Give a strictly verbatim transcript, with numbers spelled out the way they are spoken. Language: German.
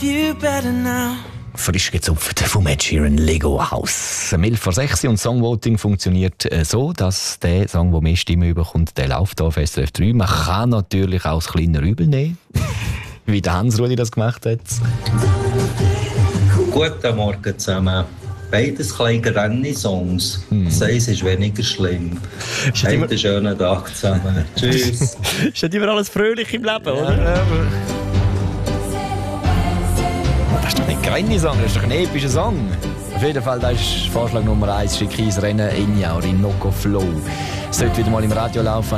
You better now. Frisch gezupft vom Ed Sheeran, Lego House. Um elf vor sechs und Songvoting funktioniert äh, so, dass der Song, der mehr Stimmen bekommt, der läuft hier auf S R F drei. Man kann natürlich auch das kleine Übel nehmen, wie der Hans-Rudi das gemacht hat. Guten Morgen zusammen. Beides kleine Granny-Songs. Hm. Das eins ist weniger schlimm. Einen immer... schönen Tag zusammen. Tschüss. Ist nicht immer alles fröhlich im Leben, oder? Ja, das ist doch nicht Granny-Song, das ist doch ein epischer Song. Auf jeden Fall, das ist Vorschlag Nummer eins. Schicke ins Rennen, Enya oder Inoko Flow. Sollte wieder mal im Radio laufen.